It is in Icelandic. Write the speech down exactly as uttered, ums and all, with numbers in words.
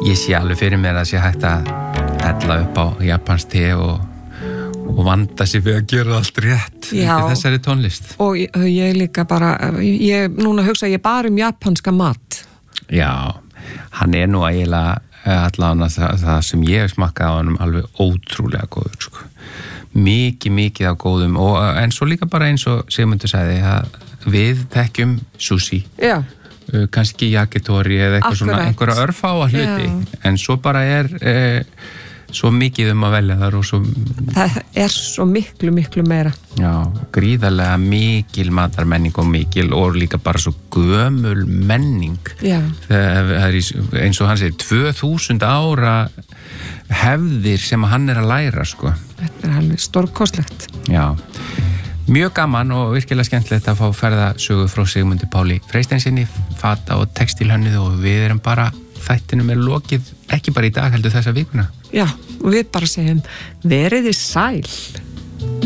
ég sé alveg fyrir mér að sé hægt að hella upp á japansk te og, og vanda sig við að gera allt rétt í þessari tónlist. Og ég, ég líka bara, ég núna hugsa ég bara um japanska mat. Já, hann er nú eiginlega allan að það, það sem ég hef smakkað á honum alveg ótrúlega góður, sko. Mikið, mikið af góðum og en svo líka bara eins og Sigmundur sagði að við þekkjum sushi. Já. Kannski yakitori eða eitthvað svona, einhverja örfáa hluti. Já. En svo bara er eh, svo mikið um að velja þar og svo... Það er svo miklu, miklu meira. Já, gríðarlega mikil matarmenning og mikil og líka bara svo gömul menning. Já. Það er eins og hann segir, tvö þúsund ára hefðir sem hann er að læra, sko. Þetta er alveg stórkostlegt. Já. Mjög gaman og virkilega skemmtilegt að fá ferðasögu frá Sigmundi Páli Freysteinsinni, fata og textilhönnuð og við erum bara, þættinum er lokið, ekki bara í dag heldur þessa vikuna. Já, og við bara segjum, veriði sæl.